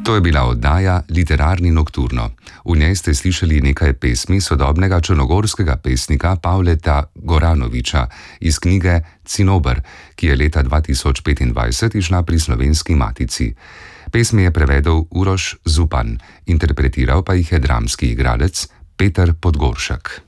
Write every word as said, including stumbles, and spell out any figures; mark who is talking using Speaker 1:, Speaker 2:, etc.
Speaker 1: To je bila oddaja Literarni nokturno. V njej ste slišali nekaj pesmi sodobnega črnogorskega pesnika Pavleta Goranovića iz knjige Cinober, ki je leta dva tisoč petindvajset izšla pri Slovenski matici. Pesmi je prevedel Uroš Zupan, interpretiral pa jih je dramski igralec Peter Podgoršek.